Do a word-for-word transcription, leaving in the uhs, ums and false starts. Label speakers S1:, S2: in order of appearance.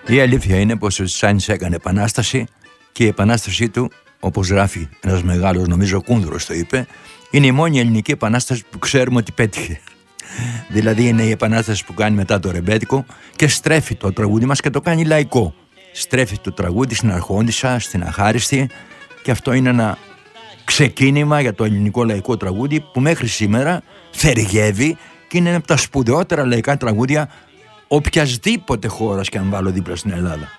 S1: Η αλήθεια είναι πως ο Τσάνης έκανε επανάσταση και η επανάστασή του, όπως γράφει ένας μεγάλος, νομίζω Κούνδρος το είπε, είναι η μόνη ελληνική επανάσταση που ξέρουμε ότι πέτυχε. Δηλαδή είναι η επανάσταση που κάνει μετά το ρεμπέτικο και στρέφει το τραγούδι μας και το κάνει λαϊκό. Στρέφει το τραγούδι στην Αρχόντισσα, στην Αχάριστη, και αυτό είναι ένα ξεκίνημα για το ελληνικό λαϊκό τραγούδι που μέχρι σήμερα θεριγεύει και είναι ένα από τα σπουδαιότερα λαϊκά τραγούδια οποιασδήποτε χώρας και αν βάλω δίπλα στην Ελλάδα.